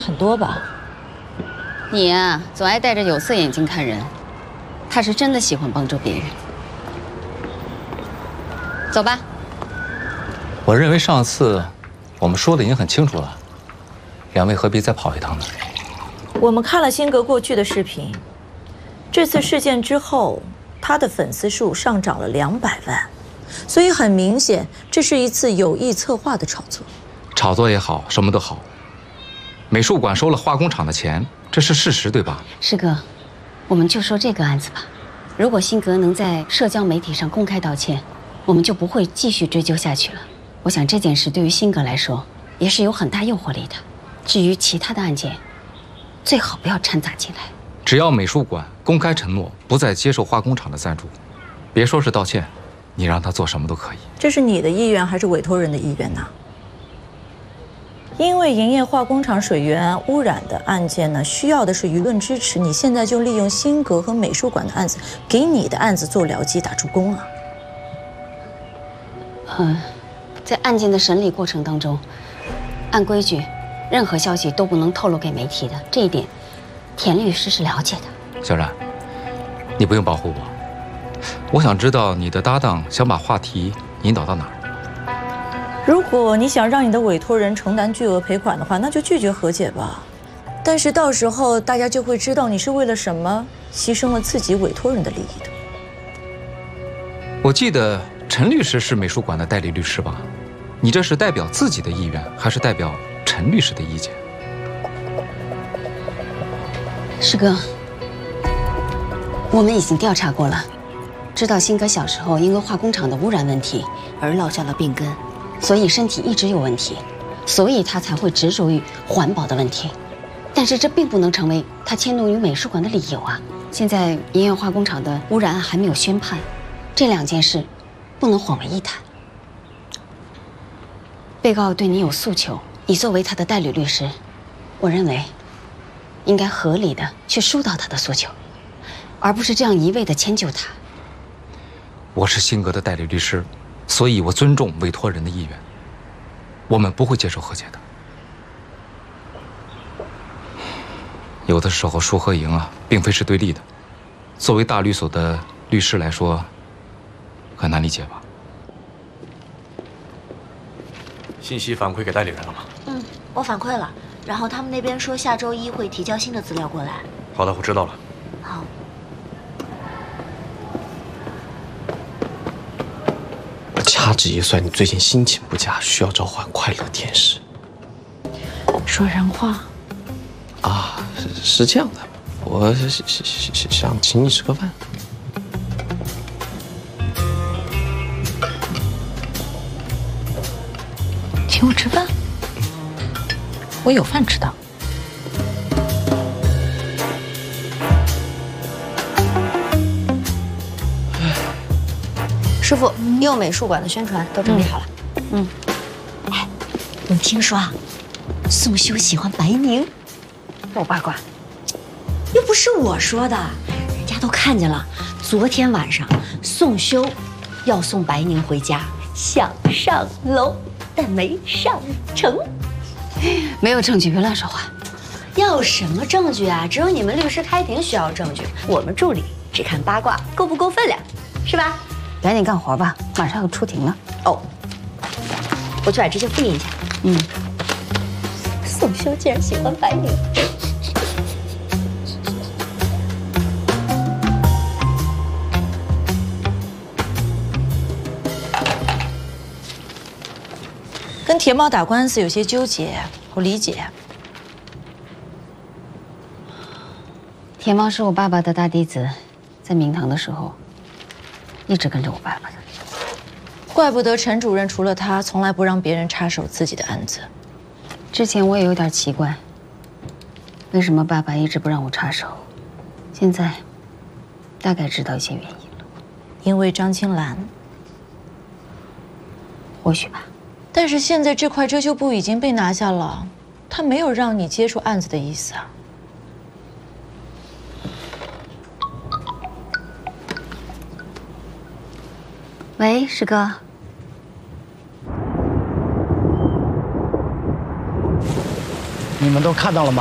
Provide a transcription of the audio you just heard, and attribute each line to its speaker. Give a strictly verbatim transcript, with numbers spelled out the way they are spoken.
Speaker 1: 很多吧？
Speaker 2: 你呀、啊，总爱戴着有色眼镜看人，他是真的喜欢帮助别人。走吧。
Speaker 3: 我认为上次我们说的已经很清楚了，两位何必再跑一趟呢？
Speaker 1: 我们看了辛格过去的视频，这次事件之后，他的粉丝数上涨了两百万，所以很明显，这是一次有意策划的炒作。
Speaker 3: 炒作也好，什么都好。 美术馆收了化工厂的钱，这是事实，对吧？
Speaker 2: 师哥，我们就说这个案子吧。如果辛格能在社交媒体上公开道歉，我们就不会继续追究下去了。我想这件事对于辛格来说也是有很大诱惑力的。至于其他的案件，最好不要掺杂进来。
Speaker 3: 只要美术馆公开承诺不再接受化工厂的赞助，别说是道歉，你让他做什么都可以。
Speaker 1: 这是你的意愿还是委托人的意愿呢？ 因为营业化工厂水源污染的案件呢，需要的是舆论支持。你现在就利用辛格和美术馆的案子，给你的案子做僚机打助攻啊！
Speaker 2: 嗯，在案件的审理过程当中，按规矩，任何消息都不能透露给媒体的，这一点，田律师是了解的。
Speaker 3: 小冉，你不用保护我，我想知道你的搭档想把话题引导到哪儿。
Speaker 1: 如果你想让你的委托人承担巨额赔款的话，那就拒绝和解吧。但是到时候大家就会知道你是为了什么牺牲了自己委托人的利益的。
Speaker 3: 我记得陈律师是美术馆的代理律师吧？你这是代表自己的意愿，还是代表陈律师的意见？
Speaker 2: 师哥，我们已经调查过了，知道辛格小时候因为化工厂的污染问题而落下了病根。 所以身体一直有问题，所以他才会执着于环保的问题。但是这并不能成为他迁怒于美术馆的理由啊！现在营业化工厂的污染案还没有宣判，这两件事不能混为一谈。被告对你有诉求，你作为他的代理律师，我认为应该合理的去疏导他的诉求，而不是这样一味的迁就他。
Speaker 3: 我是辛格的代理律师。 所以，我尊重委托人的意愿。我们不会接受和解的。有的时候，输和赢啊，并非是对立的。作为大律所的律师来说，很难理解吧？
Speaker 4: 信息反馈给代理人了吗？
Speaker 5: 嗯，我反馈了，然后他们那边说下周一会提交新的资料过来。
Speaker 4: 好的，我知道了。
Speaker 5: 好。
Speaker 6: 掐指一算，你最近心情不佳，需要召唤快乐天使。
Speaker 1: 说人话
Speaker 6: 啊，是是这样的，我想请你吃个饭。
Speaker 1: 请我吃饭？我有饭吃的。
Speaker 5: 师傅，幼美术馆的宣传都准备好了。嗯，哎，我听说啊，宋修喜欢白宁，
Speaker 2: 我八卦，
Speaker 5: 又不是我说的，人家都看见了。昨天晚上，宋修要送白宁回家，想上楼，但没上成。
Speaker 2: 没有证据，别乱说话。
Speaker 5: 要什么证据啊？只有你们律师开庭需要证据，我们助理只看八卦够不够分量，是吧？
Speaker 2: 赶紧干活吧，马上要出庭了。
Speaker 5: 哦，我去把这些复印一下。
Speaker 2: 嗯，
Speaker 5: 宋修竟然喜欢白宁。
Speaker 1: 跟田猫打官司有些纠结，我理解。
Speaker 2: 田猫是我爸爸的大弟子，在明堂的时候。 一直跟着我爸爸的，
Speaker 1: 怪不得陈主任除了他，从来不让别人插手自己的案子。
Speaker 2: 之前我也有点奇怪，为什么爸爸一直不让我插手？现在大概知道一些原因了。
Speaker 1: 因为张青兰，
Speaker 2: 或许吧。
Speaker 1: 但是现在这块遮羞布已经被拿下了，他没有让你接触案子的意思啊。
Speaker 2: 喂，师哥。
Speaker 7: 你们都看到了吗？